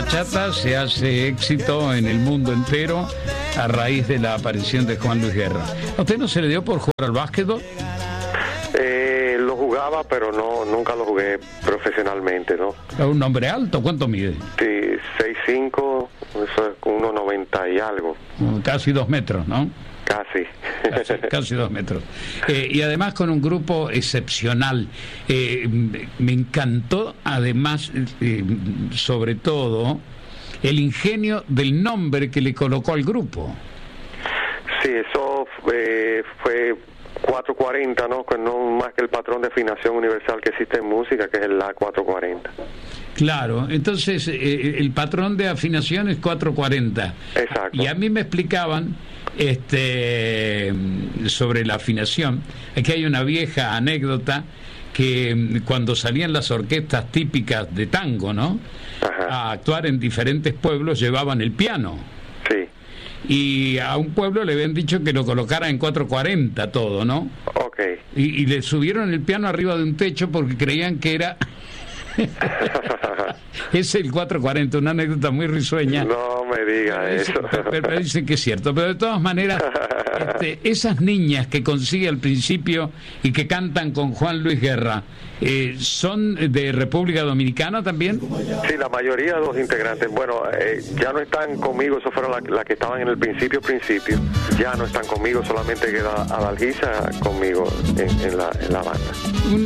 bachata se hace éxito en el mundo entero a raíz de la aparición de Juan Luis Guerra. ¿A usted no se le dio por jugar al básquetbol? Lo jugaba, pero nunca lo jugué profesionalmente, ¿no? ¿Es un hombre alto? ¿Cuánto mide? Sí, 6'5", eso es 1,90 y algo. Casi 2 metros, ¿no? Casi. Casi 2 metros. Y además con un grupo excepcional. Me encantó, además, sobre todo, el ingenio del nombre que le colocó al grupo. Sí, eso fue 440, ¿no? No más que el patrón de afinación universal que existe en música, que es el La 440. Claro, entonces el patrón de afinación es 440. Exacto. Y a mí me explicaban sobre la afinación, es que hay una vieja anécdota que cuando salían las orquestas típicas de tango, ¿no? Ajá. A actuar en diferentes pueblos llevaban el piano. Sí. Y a un pueblo le habían dicho que lo colocara en 440 todo, ¿no? Ok. Y le subieron el piano arriba de un techo porque creían que era... Es el 440, una anécdota muy risueña. No me diga eso. Pero dicen que es cierto. Pero de todas maneras, esas niñas que consigue al principio y que cantan con Juan Luis Guerra, ¿son de República Dominicana también? Sí, la mayoría de los integrantes, bueno, ya no están conmigo, eso fueron las que estaban en el principio, ya no están conmigo, solamente queda Adalgisa conmigo en la banda.